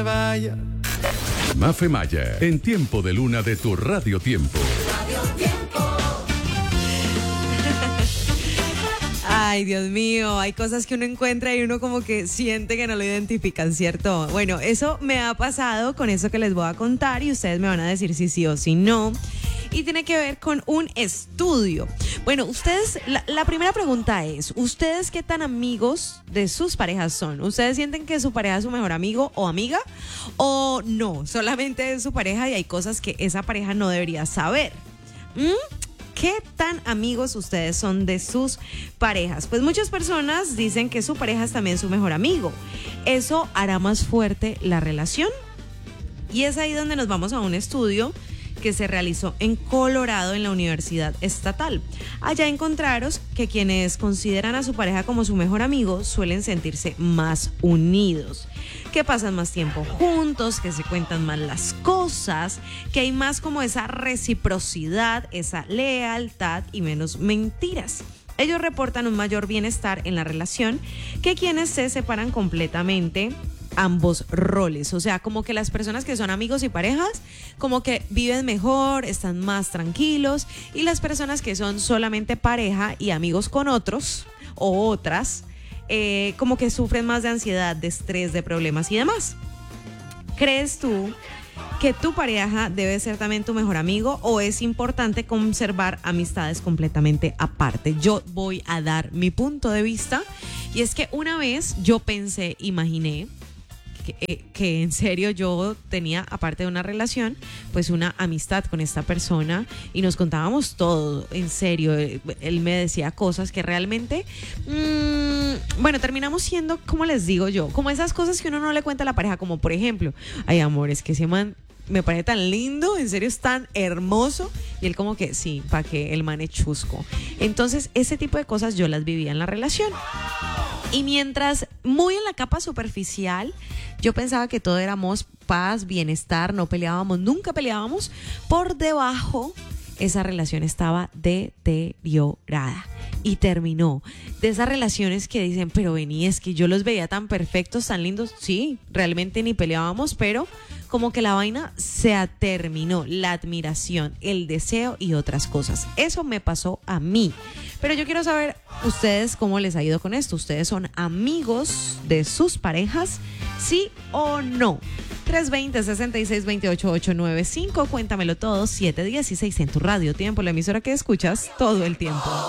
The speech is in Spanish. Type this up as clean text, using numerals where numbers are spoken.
Vaya. Mafe Maya, en Tiempo de Luna de tu Radio Tiempo. Ay, Dios mío, hay cosas que uno encuentra y uno como que siente que no lo identifican, ¿cierto? Bueno, eso me ha pasado con eso que les voy a contar y ustedes me van a decir si sí o si no. Y tiene que ver con un estudio. Bueno, ustedes, la primera pregunta es, ¿ustedes qué tan amigos de sus parejas son? ¿Ustedes sienten que su pareja es su mejor amigo o amiga? ¿O no? Solamente es su pareja y hay cosas que esa pareja no debería saber. ¿Qué tan amigos ustedes son de sus parejas? Pues muchas personas dicen que su pareja es también su mejor amigo. ¿Eso hará más fuerte la relación? Y es ahí donde nos vamos a un estudio que se realizó en Colorado en la Universidad Estatal. Allá encontraron que quienes consideran a su pareja como su mejor amigo suelen sentirse más unidos, que pasan más tiempo juntos, que se cuentan más las cosas, que hay más como esa reciprocidad, esa lealtad y menos mentiras. Ellos reportan un mayor bienestar en la relación que quienes se separan completamente ambos roles, o sea, como que las personas que son amigos y parejas como que viven mejor, están más tranquilos, y las personas que son solamente pareja y amigos con otros o otras como que sufren más de ansiedad, de estrés, de problemas y demás. ¿Crees tú que tu pareja debe ser también tu mejor amigo o es importante conservar amistades completamente aparte? Yo voy a dar mi punto de vista, y es que una vez yo imaginé que en serio yo tenía, aparte de una relación, pues una amistad con esta persona y nos contábamos todo, en serio. Él me decía cosas que realmente, bueno, terminamos siendo, como les digo yo, como esas cosas que uno no le cuenta a la pareja, como por ejemplo, ay amor, es que ese man me parece tan lindo, en serio es tan hermoso, y él como que sí, para que el man es chusco. Entonces ese tipo de cosas yo las vivía en la relación. Y mientras muy en la capa superficial yo pensaba que todo éramos paz, bienestar, no peleábamos, nunca peleábamos, por debajo esa relación estaba deteriorada y terminó. De esas relaciones que dicen, pero vení, es que yo los veía tan perfectos, tan lindos. Sí, realmente ni peleábamos, pero como que la vaina se terminó, la admiración, el deseo y otras cosas. Eso me pasó a mí. Pero yo quiero saber ustedes cómo les ha ido con esto. ¿Ustedes son amigos de sus parejas? ¿Sí o no? 320-6628-895. Cuéntamelo todo. 716 en tu Radio Tiempo, la emisora que escuchas todo el tiempo.